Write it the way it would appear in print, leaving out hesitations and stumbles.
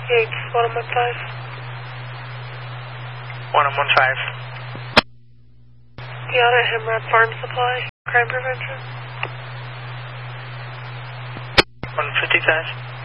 Yates, 1115. 1115. Deanna, Hemrod Farm Supply, crime prevention. 155.